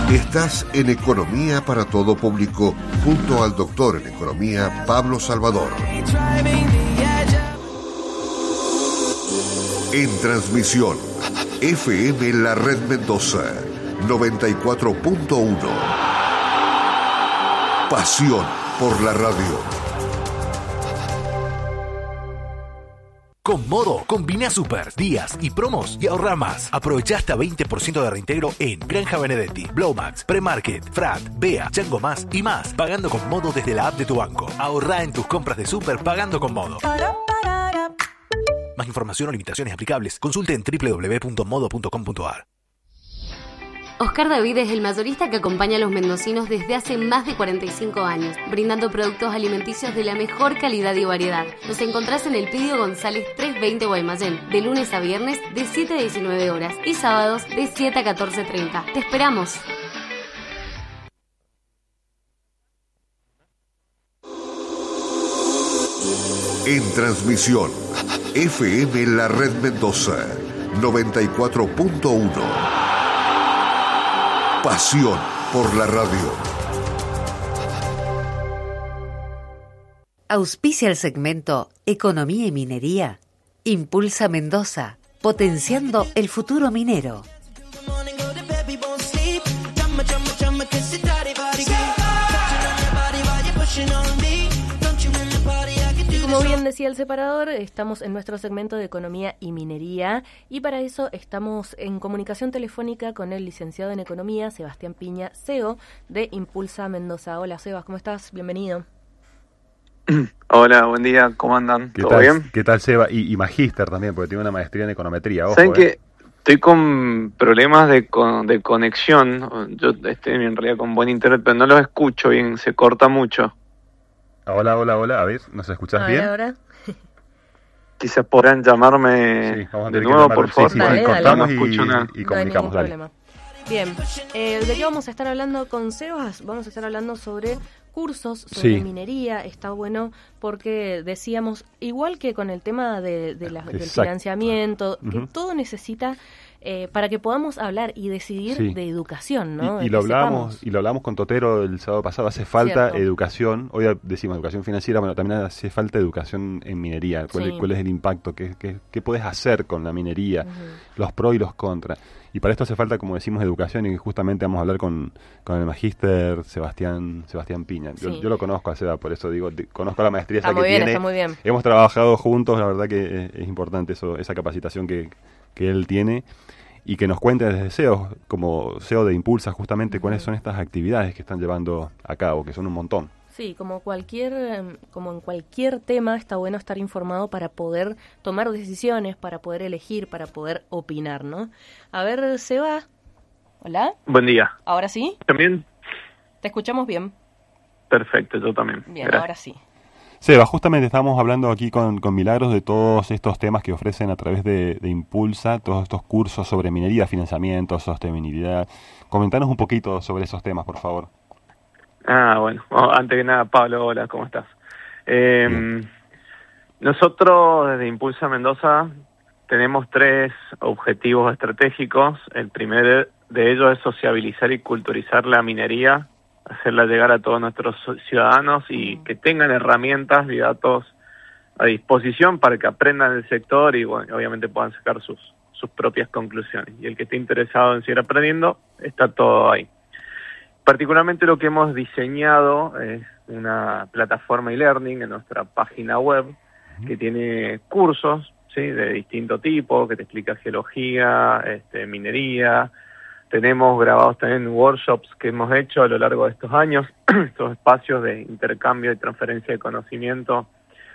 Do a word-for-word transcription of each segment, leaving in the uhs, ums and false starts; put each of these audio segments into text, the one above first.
Estás en Economía para Todo Público junto al doctor en Economía Pablo Salvador. En transmisión, F M La Red Mendoza, noventa y cuatro punto uno. Pasión por la radio. Con Modo, combina super, días y promos y ahorra más. Aprovecha hasta veinte por ciento de reintegro en Granja Benedetti, Blowmax, Premarket, Frat, Bea, Chango Más y más. Pagando con Modo desde la app de tu banco. Ahorra en tus compras de super pagando con Modo. Más información o limitaciones aplicables, consulte en doble u doble u doble u punto modo punto com punto a r. Oscar David es el mayorista que acompaña a los mendocinos desde hace más de cuarenta y cinco años, brindando productos alimenticios de la mejor calidad y variedad. Nos encontrás en el Pidio González trescientos veinte Guaymallén, de lunes a viernes de siete a diecinueve horas y sábados de siete a catorce treinta. ¡Te esperamos! En transmisión, F M La Red Mendoza, noventa y cuatro punto uno. Pasión por la radio. Auspicia el segmento Economía y Minería. Impulsa Mendoza, potenciando el futuro minero. Como bien decía el separador, estamos en nuestro segmento de Economía y Minería y para eso estamos en comunicación telefónica con el licenciado en Economía, Sebastián Piña, C E O de Impulsa Mendoza. Hola Sebas, ¿cómo estás? Bienvenido. Hola, buen día, ¿cómo andan? ¿Qué ¿Todo tal, bien? ¿Qué tal, Seba? Y, y magíster también, porque tiene una maestría en econometría. Ojo, ¿Saben eh. que estoy con problemas de, con, de conexión? Yo estoy en realidad con buen internet, pero no los escucho bien, se corta mucho. Hola, hola, hola. A ver, ¿nos escuchás A bien? ver, ahora. Quizás podrán llamarme Sí, vamos a de tener que nuevo, llamar- por sí, favor. sí, Dale, sí, dale. cortamos No y, escucho nada. y No hay ningún comunicamos, dale. problema. Bien, eh, ¿de qué vamos a estar hablando con Sebas? Vamos a estar hablando sobre cursos, sobre Sí. minería. Está bueno porque decíamos, igual que con el tema de, de la- del Exacto. financiamiento, que Ujú. todo necesita, eh, para que podamos hablar y decidir Sí. de educación, ¿no? Y, y De lo que hablamos sepamos. y lo hablamos con Totero el sábado pasado. Hace falta Cierto. educación. Hoy decimos educación financiera, pero también hace falta educación en minería. ¿Cuál, Sí. es, cuál es el impacto? ¿Qué, qué, qué puedes hacer con la minería? Ujú. Los pros y los contras. Y para esto hace falta, como decimos, educación, y justamente vamos a hablar con, con el magíster Sebastián Sebastián Piña. Yo, Sí. yo lo conozco a Seba, por eso digo, de- conozco la maestría Está esa que muy bien, tiene. está muy bien. Hemos trabajado juntos, la verdad que es, es importante eso, esa capacitación que, que él tiene. Y que nos cuente desde C E O, como C E O de Impulsa, justamente, cuáles son estas actividades que están llevando a cabo, que son un montón. Sí, como cualquier, em, como en cualquier tema, está bueno estar informado para poder tomar decisiones, para poder elegir, para poder opinar, ¿no? A ver, Seba. Hola. Buen día. ¿Ahora sí? ¿También? ¿Te escuchamos bien? Perfecto, yo también. Bien, Gracias. ahora sí. Seba, justamente estamos hablando aquí con, con Milagros de todos estos temas que ofrecen a través de, de Impulsa, todos estos cursos sobre minería, financiamiento, sostenibilidad. Comentanos un poquito sobre esos temas, por favor. Ah, bueno, bueno, antes que nada, Pablo, hola, ¿cómo estás? Eh, Bien. nosotros desde Impulsa Mendoza tenemos tres objetivos estratégicos. El primero de ellos es sociabilizar y culturizar la minería, hacerla llegar a todos nuestros ciudadanos y que tengan herramientas y datos a disposición para que aprendan el sector y bueno, obviamente puedan sacar sus, sus propias conclusiones. Y el que esté interesado en seguir aprendiendo, está todo ahí. Particularmente lo que hemos diseñado es una plataforma e-learning en nuestra página web que tiene cursos, ¿sí?, de distinto tipo, que te explica geología, este, minería. Tenemos grabados también workshops que hemos hecho a lo largo de estos años, estos espacios de intercambio y transferencia de conocimiento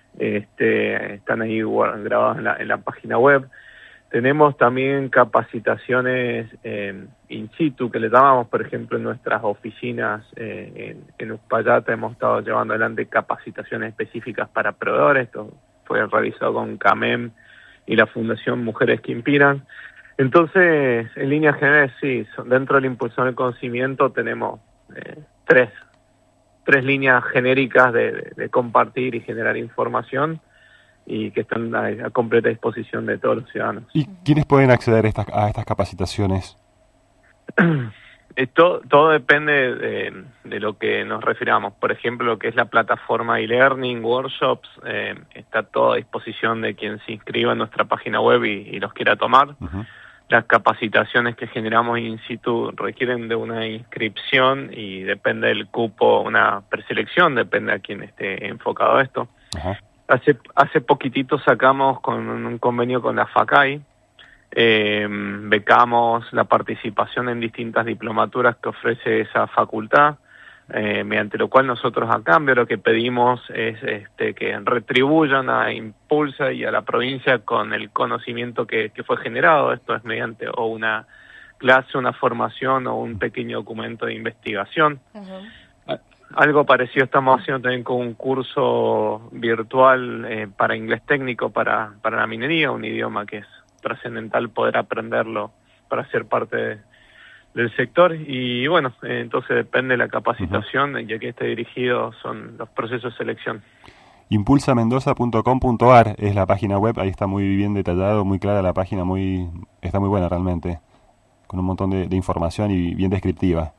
este, están ahí grabados en la, en la página web. Tenemos también capacitaciones eh, in situ, que le llamamos, por ejemplo, en nuestras oficinas eh, en, en Uspallata hemos estado llevando adelante capacitaciones específicas para proveedores. Esto fue realizado con CAMEM y la Fundación Mujeres que Inspiran. Entonces, en líneas generales, sí, dentro del impulso del conocimiento tenemos eh, tres, tres líneas genéricas de, de, de compartir y generar información, y que están a, a completa disposición de todos los ciudadanos. ¿Y quiénes pueden acceder a estas, a estas capacitaciones? Esto, todo depende de, de lo que nos refiramos. Por ejemplo, lo que es la plataforma e-learning, workshops, eh, está todo a disposición de quien se inscriba en nuestra página web y, y los quiera tomar. Uh-huh. Las capacitaciones que generamos in situ requieren de una inscripción y depende del cupo, una preselección, depende a quien esté enfocado a esto. Uh-huh. Hace, hace poquitito sacamos con un, un convenio con la FACAI. Eh, becamos la participación en distintas diplomaturas que ofrece esa facultad, eh, mediante lo cual nosotros a cambio lo que pedimos es este, que retribuyan a Impulsa y a la provincia con el conocimiento que, que fue generado. Esto es mediante o una clase, una formación o un pequeño documento de investigación. Uh-huh. Algo parecido estamos haciendo también con un curso virtual eh, para inglés técnico para, para la minería, un idioma que es trascendental poder aprenderlo para ser parte de, del sector. Y bueno, eh, entonces depende de la capacitación, uh-huh. ya que esté dirigido son los procesos de selección. impulsa mendoza punto com punto a r es la página web, ahí está muy bien detallado, muy clara la página, muy está muy buena realmente, con un montón de, de información y bien descriptiva.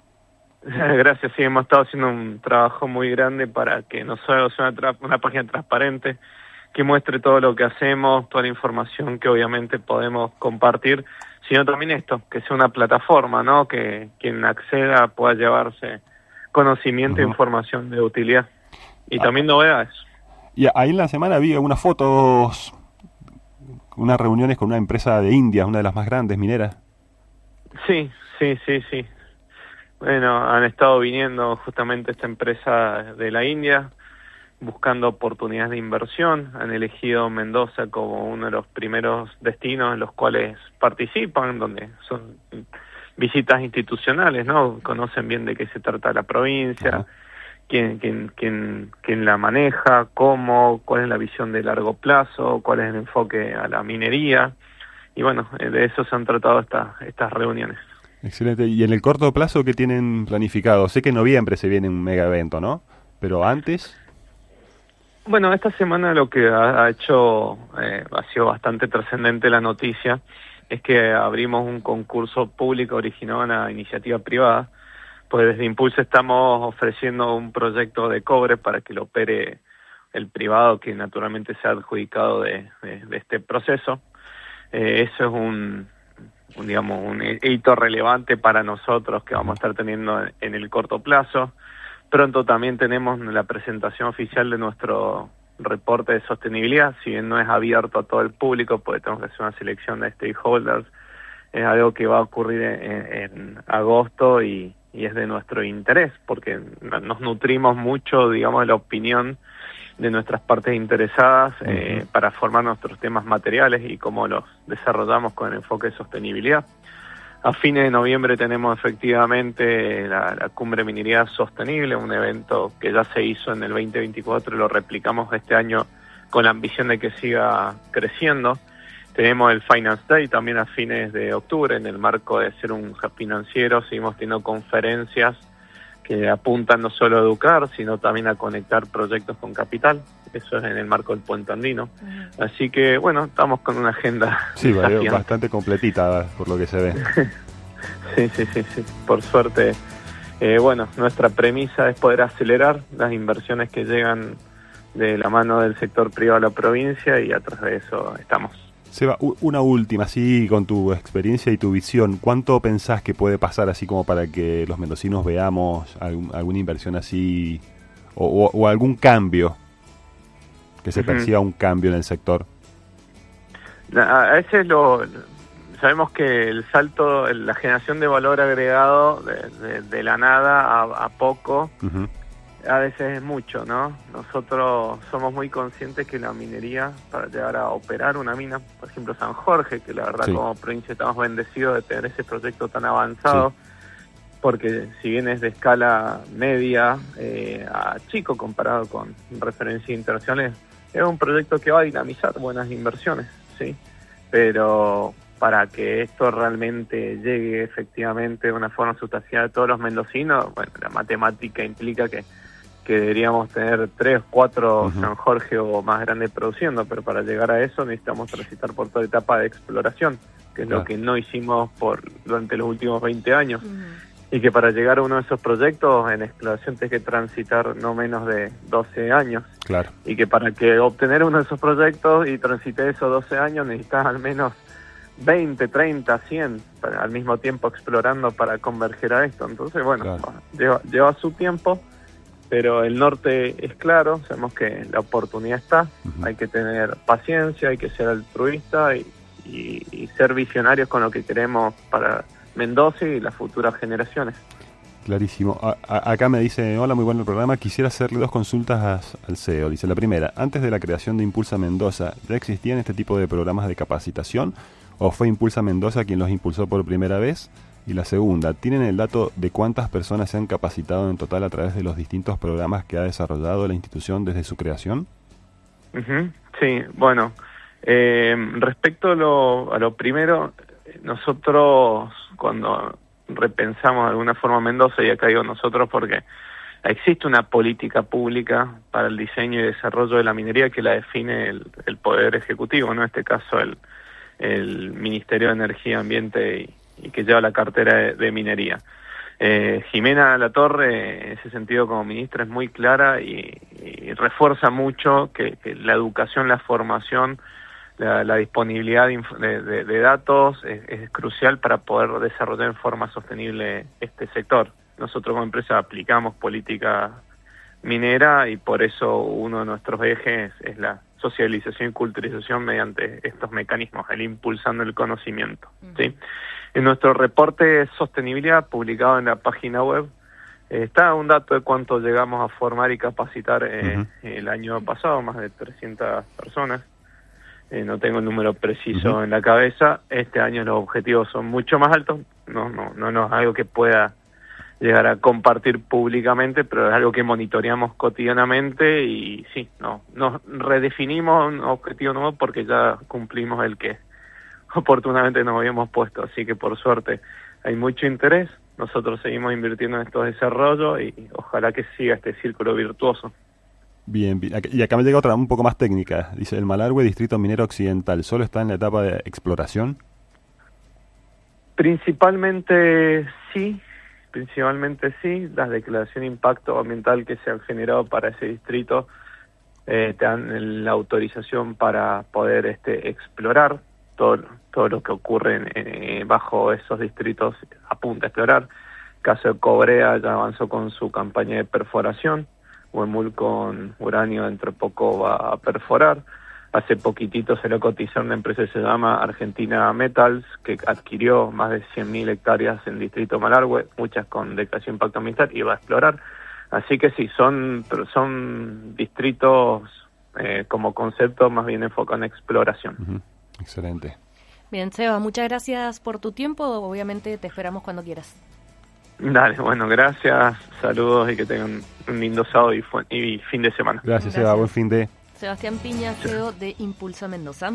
Gracias, sí, hemos estado haciendo un trabajo muy grande para que no solo sea una, tra- una página transparente, que muestre todo lo que hacemos, toda la información que obviamente podemos compartir, sino también esto, que sea una plataforma, ¿no? Que quien acceda pueda llevarse conocimiento e uh-huh. información de utilidad. Y ah. también novedades. Y ahí en la semana vi unas fotos, unas reuniones con una empresa de India, una de las más grandes mineras. Sí, sí, sí, sí. Bueno, han estado viniendo justamente esta empresa de la India, buscando oportunidades de inversión. Han elegido Mendoza como uno de los primeros destinos en los cuales participan, donde son visitas institucionales, ¿no? Conocen bien de qué se trata la provincia, uh-huh. quién, quién, quién, quién la maneja, cómo, cuál es la visión de largo plazo, cuál es el enfoque a la minería. Y bueno, de eso se han tratado esta, estas reuniones. Excelente. ¿Y en el corto plazo qué tienen planificado? Sé que en noviembre se viene un mega evento, ¿no? Pero antes... Bueno, esta semana lo que ha, ha hecho, eh, ha sido bastante trascendente la noticia, es que abrimos un concurso público originado en una iniciativa privada. Pues desde Impulsa estamos ofreciendo un proyecto de cobre para que lo opere el privado, que naturalmente se ha adjudicado de, de, de este proceso. Eh, eso es un, un, digamos, un hito relevante para nosotros que vamos a estar teniendo en, en el corto plazo. Pronto también tenemos la presentación oficial de nuestro reporte de sostenibilidad, si bien no es abierto a todo el público, porque tenemos que hacer una selección de stakeholders, es algo que va a ocurrir en, en agosto y, y es de nuestro interés, porque nos nutrimos mucho, digamos, de la opinión de nuestras partes interesadas eh, uh-huh. para formar nuestros temas materiales y cómo los desarrollamos con el enfoque de sostenibilidad. A fines de noviembre tenemos efectivamente la, la Cumbre Minería Sostenible, un evento que ya se hizo en el veinte veinticuatro y lo replicamos este año con la ambición de que siga creciendo. Tenemos el Finance Day también a fines de octubre, en el marco de ser un hub financiero, seguimos teniendo conferencias que apuntan no solo a educar, sino también a conectar proyectos con capital. Eso es en el marco del Puente Andino. Uh-huh. Así que, bueno, estamos con una agenda sí, bastante completita, por lo que se ve. sí, sí, sí, sí. Por suerte, eh, bueno, nuestra premisa es poder acelerar las inversiones que llegan de la mano del sector privado a la provincia y a través de eso estamos. Seba, una última, así con tu experiencia y tu visión, ¿cuánto pensás que puede pasar así como para que los mendocinos veamos algún, alguna inversión así o, o, o algún cambio, que se uh-huh. perciba un cambio en el sector? A veces lo sabemos que el salto, la generación de valor agregado de, de, de la nada a, a poco, uh-huh. a veces es mucho, ¿no? Nosotros somos muy conscientes que la minería, para llegar a operar una mina, por ejemplo San Jorge, que la verdad sí. como provincia estamos bendecidos de tener ese proyecto tan avanzado, sí. porque si bien es de escala media eh, a chico comparado con referencias internacionales, es un proyecto que va a dinamizar buenas inversiones, ¿sí? Pero para que esto realmente llegue efectivamente de una forma sustancial a todos los mendocinos, bueno, la matemática implica que que deberíamos tener tres, cuatro uh-huh. San Jorge o más grandes produciendo, pero para llegar a eso necesitamos transitar por toda etapa de exploración, que es claro. lo que no hicimos por durante los últimos veinte años. Uh-huh. y que para llegar a uno de esos proyectos en exploración tienes que transitar no menos de doce años. Claro. Y que para que obtener uno de esos proyectos y transite esos doce años necesitas al menos veinte, treinta, cien para, al mismo tiempo explorando para converger a esto. Entonces, bueno, claro. lleva, lleva su tiempo, pero el norte es claro, sabemos que la oportunidad está, uh-huh. hay que tener paciencia, hay que ser altruista y, y, y ser visionarios con lo que queremos para Mendoza y las futuras generaciones. Clarísimo. A, a, acá me dice, hola, muy bueno el programa, quisiera hacerle dos consultas a, al C E O. Dice, la primera, antes de la creación de Impulsa Mendoza, ¿ya existían este tipo de programas de capacitación o fue Impulsa Mendoza quien los impulsó por primera vez? Y la segunda, ¿tienen el dato de cuántas personas se han capacitado en total a través de los distintos programas que ha desarrollado la institución desde su creación? Uh-huh. Sí, bueno, eh, respecto a lo, a lo primero, nosotros cuando repensamos de alguna forma Mendoza, y acá digo nosotros porque existe una política pública para el diseño y desarrollo de la minería que la define el, el Poder Ejecutivo, ¿no? En este caso el, el Ministerio de Energía, Ambiente y y que lleva la cartera de, de minería. Eh, Jimena Latorre, en ese sentido, como ministra, es muy clara y, y refuerza mucho que, que la educación, la formación, la, la disponibilidad de, de, de, de datos es, es crucial para poder desarrollar en forma sostenible este sector. Nosotros como empresa aplicamos política minera y por eso uno de nuestros ejes es la socialización y culturalización mediante estos mecanismos, el impulsando el conocimiento, uh-huh. ¿sí? En nuestro reporte de sostenibilidad publicado en la página web eh, está un dato de cuánto llegamos a formar y capacitar eh, uh-huh. el año pasado, más de trescientas personas. Eh, no tengo el número preciso uh-huh. en la cabeza. Este año los objetivos son mucho más altos. No, no, no, no es algo que pueda llegar a compartir públicamente, pero es algo que monitoreamos cotidianamente y sí, no, nos redefinimos un objetivo nuevo porque ya cumplimos el que oportunamente nos habíamos puesto, así que por suerte hay mucho interés, nosotros seguimos invirtiendo en estos desarrollos y ojalá que siga este círculo virtuoso. Bien, bien, y acá me llega otra un poco más técnica, dice, ¿el Malargüe Distrito Minero Occidental solo está en la etapa de exploración? Principalmente sí, principalmente sí, las declaraciones de impacto ambiental que se han generado para ese distrito eh, te dan la autorización para poder este explorar. Todo, todo lo que ocurre en, en, bajo esos distritos apunta a explorar. Caso de Cobrea ya avanzó con su campaña de perforación. Huemul con uranio dentro de poco va a perforar. Hace poquitito se le cotizó una empresa que se llama Argentina Metals, que adquirió más de cien mil hectáreas en Distrito Malargüe, muchas con declaración de impacto ambiental, y va a explorar. Así que sí, son, son distritos eh, como concepto más bien enfocados en exploración. Uh-huh. Excelente. Bien, Seba, muchas gracias por tu tiempo. Obviamente te esperamos cuando quieras. Dale, bueno, gracias, saludos y que tengan un lindo sábado y, fu- y fin de semana. Gracias, gracias. Seba, buen fin de... Sebastián Piña, C E O de Impulsa Mendoza.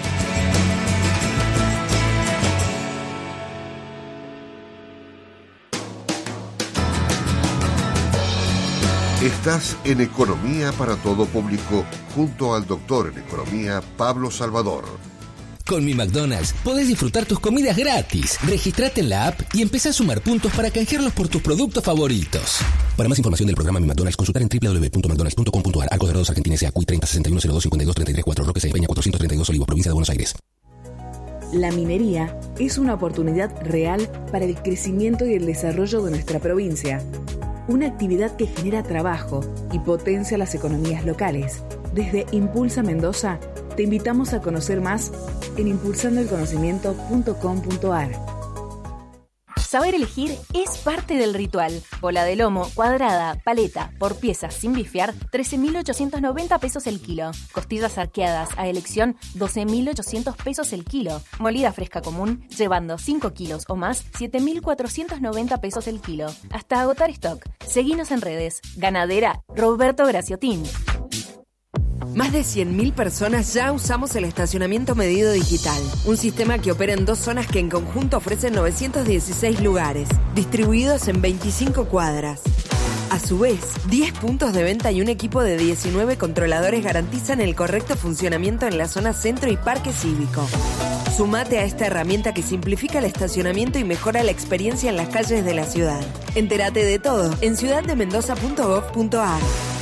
Estás en Economía para Todo Público junto al doctor en Economía Pablo Salvador. Con Mi McDonald's podés disfrutar tus comidas gratis. Registrate en la app y empezá a sumar puntos para canjearlos por tus productos favoritos. Para más información del programa Mi McDonald's, consultar en doble u doble u doble u punto mcdonalds punto com punto a r. Arcos Dorados Argentina S A. C U I treinta sesenta y uno cero dos cincuenta y dos treinta y tres cuatro. Roque Sáenz Peña cuatrocientos treinta y dos Olivos, provincia de Buenos Aires. La minería es una oportunidad real para el crecimiento y el desarrollo de nuestra provincia. Una actividad que genera trabajo y potencia las economías locales. Desde Impulsa Mendoza, te invitamos a conocer más en impulsando el conocimiento punto com punto a r. Saber elegir es parte del ritual. Bola de lomo, cuadrada, paleta, por piezas, sin bifear, trece mil ochocientos noventa pesos el kilo. Costillas arqueadas a elección, doce mil ochocientos pesos el kilo. Molida fresca común, llevando cinco kilos o más, siete mil cuatrocientos noventa pesos el kilo. Hasta agotar stock. Seguinos en redes. Ganadera Roberto Graciotín. Más de cien mil personas ya usamos el estacionamiento medido digital, un sistema que opera en dos zonas que en conjunto ofrecen novecientos dieciséis lugares, distribuidos en veinticinco cuadras. A su vez, diez puntos de venta y un equipo de diecinueve controladores garantizan el correcto funcionamiento en la zona centro y parque cívico. Sumate a esta herramienta que simplifica el estacionamiento y mejora la experiencia en las calles de la ciudad. Entérate de todo en ciudad de mendoza punto gov punto ar.